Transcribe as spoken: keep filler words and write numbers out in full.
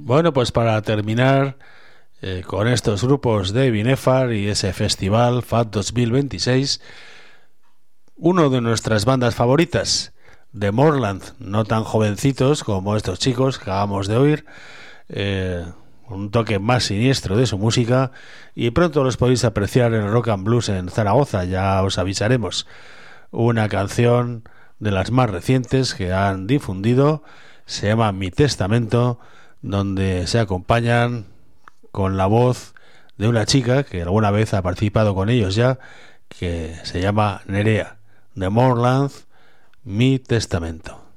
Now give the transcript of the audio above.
Bueno, pues para terminar eh, con estos grupos de Binefar y ese festival F A T dos mil veintiséis, uno de nuestras bandas favoritas, The Moorland, no tan jovencitos como estos chicos que acabamos de oír, eh, un toque más siniestro de su música, y pronto los podéis apreciar en el Rock and Blues en Zaragoza, ya os avisaremos. Una canción de las más recientes que han difundido se llama Mi Testamento, donde se acompañan con la voz de una chica que alguna vez ha participado con ellos ya, que se llama Nerea. The Moorland, Mi Testamento.